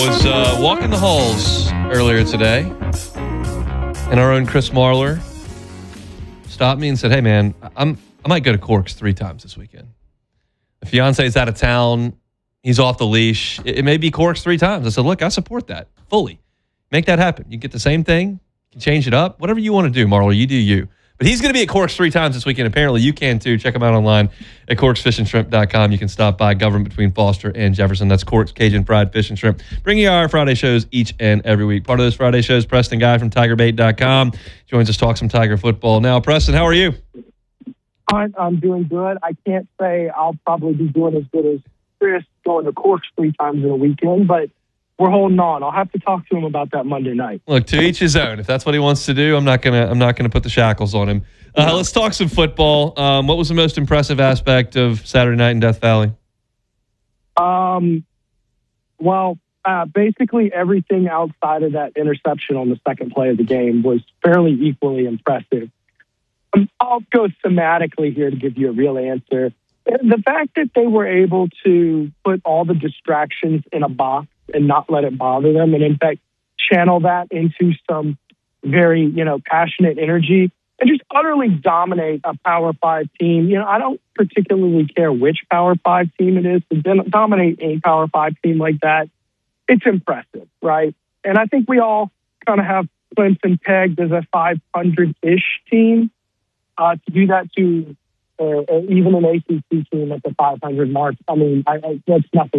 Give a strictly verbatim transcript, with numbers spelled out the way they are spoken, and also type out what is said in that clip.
I was uh, walking the halls earlier today, and our own Chris Marler stopped me and said, "Hey, man, I'm I might go to Corks three times this weekend. The fiance's out of town. He's off the leash. It, it may be Corks three times." I said, "Look, I support that fully. Make that happen. You get the same thing. You can change it up. Whatever you want to do, Marler, you do you." But he's going to be at Corks three times this weekend. Apparently, you can too. Check him out online at corks fish and shrimp dot com. You can stop by, government between Foster and Jefferson. That's Corks Cajun Fried Fish and Shrimp. Bringing you our Friday shows each and every week. Part of those Friday shows, Preston Guy from tiger bait dot com joins us, talk some Tiger football. Now, Preston, how are you? I'm, I'm doing good. I can't say I'll probably be doing as good as Chris going to Corks three times in a weekend, but we're holding on. I'll have to talk to him about that Monday night. Look, to each his own. If that's what he wants to do, I'm not gonna. I'm not gonna put the shackles on him. Uh, Yeah. Let's talk some football. Um, what was the most impressive aspect of Saturday night in Death Valley? Um, well, uh, basically everything outside of that interception on the second play of the game was fairly equally impressive. Um, I'll go thematically here to give you a real answer. The fact that they were able to put all the distractions in a box and not let it bother them, and in fact channel that into some very, you know, passionate energy and just utterly dominate a Power Five team. You know, I don't particularly care which Power Five team it is, to den- dominate a Power Five team like that, it's impressive, right? And I think we all kind of have Clemson pegged as a five hundred-ish team. Uh, to do that to uh, even an A C C team at the five hundred mark, I mean, I, I, that's nothing